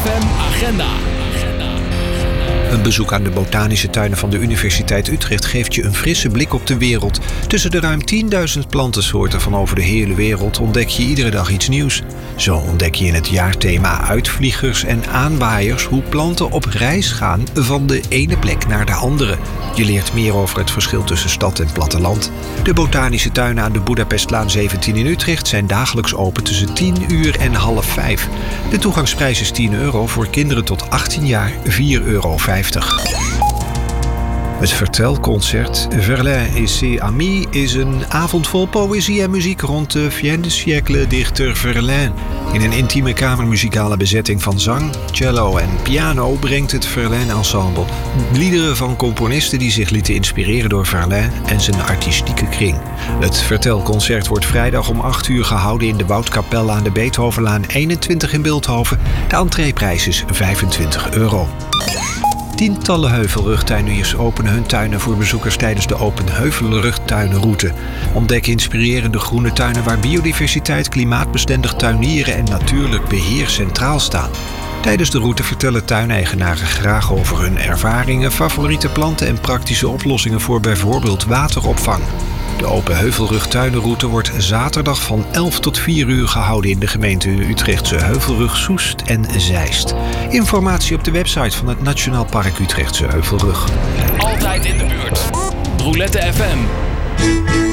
FM Agenda. Een bezoek aan de botanische tuinen van de Universiteit Utrecht geeft je een frisse blik op de wereld. Tussen de ruim 10.000 plantensoorten van over de hele wereld ontdek je iedere dag iets nieuws. Zo ontdek je in het jaarthema Uitvliegers en Aanwaaiers hoe planten op reis gaan van de ene plek naar de andere. Je leert meer over het verschil tussen stad en platteland. De botanische tuinen aan de Boedapestlaan 17 in Utrecht zijn dagelijks open tussen 10 uur en 4:30. De toegangsprijs is €10, voor kinderen tot 18 jaar €4,50. Het vertelconcert Verlaine et ses amis is een avond vol poëzie en muziek rond de fin de siècle dichter Verlaine. In een intieme kamermuzikale bezetting van zang, cello en piano brengt het Verlaine Ensemble liederen van componisten die zich lieten inspireren door Verlaine en zijn artistieke kring. Het vertelconcert wordt vrijdag om 8 uur gehouden in de Woudkapel aan de Beethovenlaan 21 in Bilthoven. De entreeprijs is €25. Tientallen heuvelrugtuiniers openen hun tuinen voor bezoekers tijdens de Open Heuvelrugtuinenroute. Ontdek inspirerende groene tuinen waar biodiversiteit, klimaatbestendig tuinieren en natuurlijk beheer centraal staan. Tijdens de route vertellen tuineigenaren graag over hun ervaringen, favoriete planten en praktische oplossingen voor bijvoorbeeld wateropvang. De Open Heuvelrugtuinenroute wordt zaterdag van 11 tot 4 uur gehouden in de gemeente Utrechtse Heuvelrug, Soest en Zeist. Informatie op de website van het Nationaal Park Utrechtse Heuvelrug. Altijd in de buurt. Roulette FM.